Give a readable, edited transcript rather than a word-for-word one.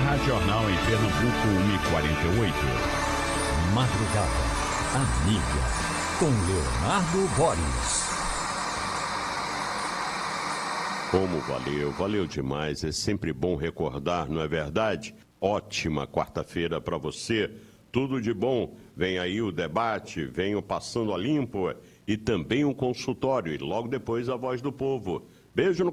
Rádio Jornal em Pernambuco, 1h48. Madrugada, amiga, com Leonardo Boris. Como valeu demais, é sempre bom recordar, não é verdade? Ótima quarta-feira para você, tudo de bom. Vem aí o debate, vem o Passando a Limpo e também o consultório e logo depois a Voz do Povo. Beijo no